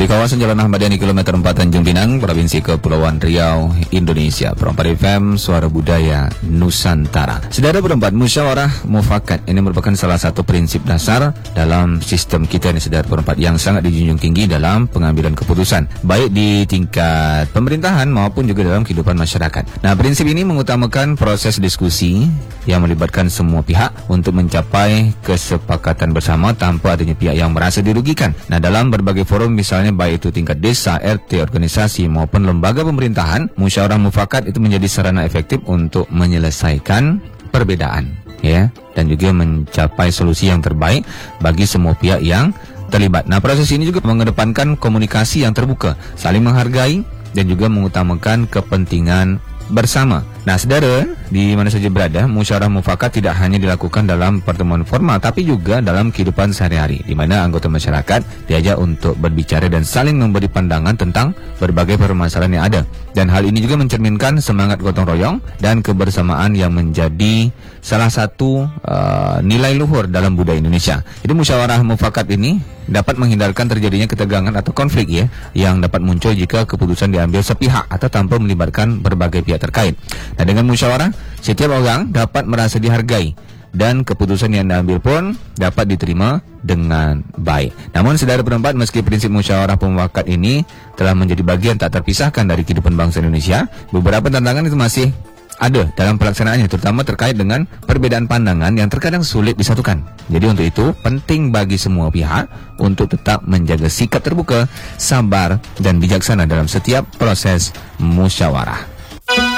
kawasan Jalan Ahmad Yani kilometer 4 Tanjung Pinang, Provinsi Kepulauan Riau, Indonesia. Perempat FM, Suara Budaya Nusantara. Saudara berempat, musyawarah mufakat ini merupakan salah satu prinsip dasar dalam sistem kita ini, saudara berempat, yang sangat dijunjung tinggi dalam pengambilan keputusan, baik di tingkat pemerintahan maupun juga dalam kehidupan masyarakat. Nah, prinsip ini mengutamakan proses diskusi yang melibatkan semua pihak untuk mencapai kesepakatan bersama tanpa adanya pihak yang merasa dirugikan. Nah, dalam berbagai forum, misalnya baik itu tingkat desa, RT, organisasi maupun lembaga pemerintahan, musyawarah mufakat itu menjadi sarana efektif untuk menyelesaikan perbedaan, ya, dan juga mencapai solusi yang terbaik bagi semua pihak yang terlibat. Nah, proses ini juga mengedepankan komunikasi yang terbuka, saling menghargai dan juga mengutamakan kepentingan bersama. Nah, saudara, di mana saja berada, musyawarah mufakat tidak hanya dilakukan dalam pertemuan formal, tapi juga dalam kehidupan sehari-hari, di mana anggota masyarakat diajak untuk berbicara dan saling memberi pandangan tentang berbagai permasalahan yang ada. Dan hal ini juga mencerminkan semangat gotong royong dan kebersamaan yang menjadi salah satu nilai luhur dalam budaya Indonesia. Jadi musyawarah mufakat ini dapat menghindarkan terjadinya ketegangan atau konflik, ya, yang dapat muncul jika keputusan diambil sepihak atau tanpa melibatkan berbagai pihak terkait. Nah, dengan musyawarah, setiap orang dapat merasa dihargai dan keputusan yang diambil pun dapat diterima dengan baik. Namun, saudara berempat, meski prinsip musyawarah mufakat ini telah menjadi bagian tak terpisahkan dari kehidupan bangsa Indonesia, beberapa tantangan itu masih ada dalam pelaksanaannya, terutama terkait dengan perbedaan pandangan yang terkadang sulit disatukan. Jadi untuk itu, penting bagi semua pihak untuk tetap menjaga sikap terbuka, sabar, dan bijaksana dalam setiap proses musyawarah.